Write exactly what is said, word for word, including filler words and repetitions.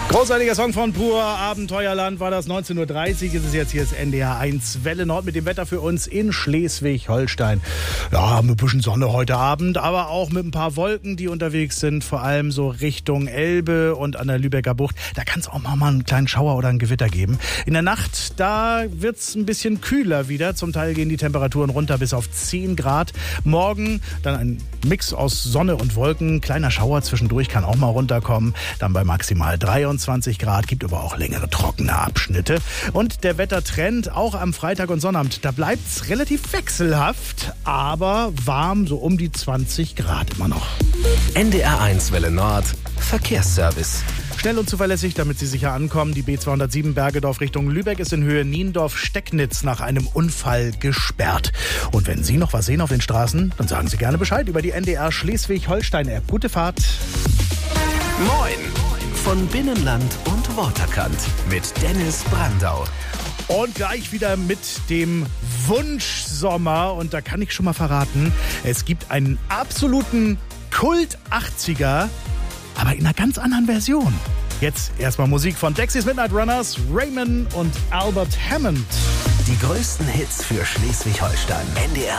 Großartiger Song von Pur Abenteuerland war das. neunzehn Uhr dreißig ist es jetzt. Hier ist N D R eins Welle Nord mit dem Wetter für uns in Schleswig-Holstein. Ja, mit ein bisschen Sonne heute Abend, aber auch mit ein paar Wolken, die unterwegs sind. Vor allem so Richtung Elbe und an der Lübecker Bucht. Da kann es auch mal einen kleinen Schauer oder ein Gewitter geben. In der Nacht, da wird es ein bisschen kühler wieder. Zum Teil gehen die Temperaturen runter bis auf zehn Grad. Morgen dann ein Mix aus Sonne und Wolken. Kleiner Schauer zwischendurch kann auch mal runterkommen. Dann bei maximal dreiundzwanzig Grad, gibt aber auch längere trockene Abschnitte. Und der Wettertrend auch am Freitag und Sonnabend, da bleibt es relativ wechselhaft, aber warm, so um die zwanzig Grad immer noch. N D R eins Welle Nord, Verkehrsservice. Schnell und zuverlässig, damit Sie sicher ankommen. Die B zweihundertsieben Bergedorf Richtung Lübeck ist in Höhe Niendorf-Stecknitz nach einem Unfall gesperrt. Und wenn Sie noch was sehen auf den Straßen, dann sagen Sie gerne Bescheid über die N D R Schleswig-Holstein-App. Gute Fahrt. Moin von Binnenland und Waterkant mit Dennis Brandau. Und gleich wieder mit dem Wunschsommer. Und da kann ich schon mal verraten, es gibt einen absoluten Kult-achtziger, aber in einer ganz anderen Version. Jetzt erstmal Musik von Dexys Midnight Runners, Raymond und Albert Hammond. Die größten Hits für Schleswig-Holstein. N D R